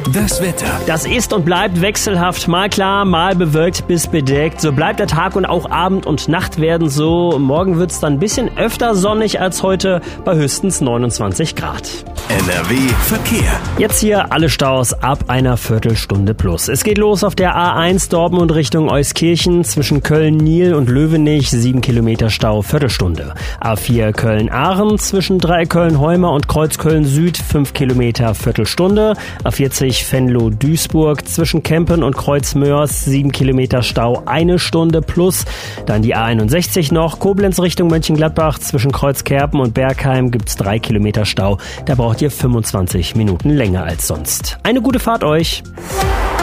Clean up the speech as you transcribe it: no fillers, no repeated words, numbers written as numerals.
Das Wetter. Das ist und bleibt wechselhaft, mal klar, mal bewölkt bis bedeckt. So bleibt der Tag und auch Abend und Nacht werden so. Morgen wird's dann ein bisschen öfter sonnig als heute, bei höchstens 29 Grad. NRW Verkehr. Jetzt hier alle Staus ab einer Viertelstunde plus. Es geht los auf der A1 Dortmund Richtung Euskirchen zwischen Köln-Niel und Löwenich, 7 Kilometer Stau, Viertelstunde. A4 Köln-Aachen zwischen Dreiköln-Heumer und Kreuzköln-Süd, 5 Kilometer, Viertelstunde. A40 Venlo-Duisburg zwischen Kempen und Kreuzmörs, 7 Kilometer Stau, 1 Stunde plus. Dann die A61 noch, Koblenz Richtung Mönchengladbach zwischen Kreuzkerpen und Bergheim gibt's 3 Kilometer Stau. Da braucht ihr 25 Minuten länger als sonst. Eine gute Fahrt euch!